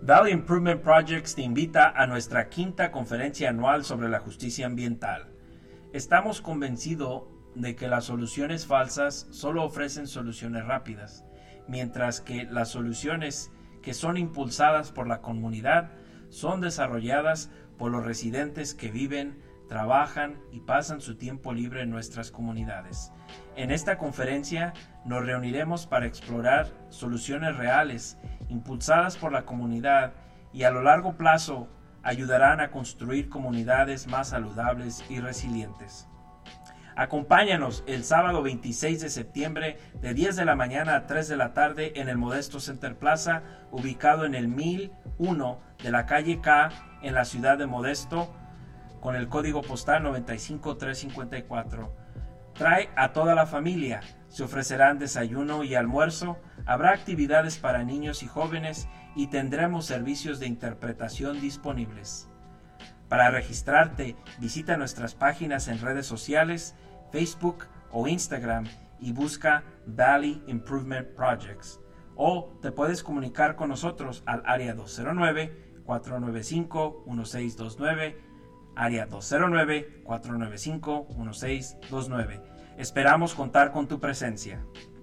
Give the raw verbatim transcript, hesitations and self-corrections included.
Valley Improvement Projects te invita a nuestra quinta conferencia anual sobre la justicia ambiental. Estamos convencidos de que las soluciones falsas solo ofrecen soluciones rápidas, mientras que las soluciones que son impulsadas por la comunidad son desarrolladas por los residentes que viven, trabajan y pasan su tiempo libre en nuestras comunidades. En esta conferencia nos reuniremos para explorar soluciones reales, impulsadas por la comunidad y a lo largo plazo ayudarán a construir comunidades más saludables y resilientes. Acompáñanos el sábado veintiséis de septiembre de diez de la mañana a tres de la tarde en el Modesto Center Plaza, ubicado en el mil uno de la calle K en la ciudad de Modesto, con el código postal noventa y cinco tres cincuenta y cuatro. Trae a toda la familia. Se ofrecerán desayuno y almuerzo, habrá actividades para niños y jóvenes y tendremos servicios de interpretación disponibles. Para registrarte, visita nuestras páginas en redes sociales, Facebook o Instagram y busca Valley Improvement Projects. O te puedes comunicar con nosotros al área dos cero nueve, cuatro nueve cinco, uno seis dos nueve, área dos cero nueve, cuatro nueve cinco, uno seis dos nueve. Esperamos contar con tu presencia.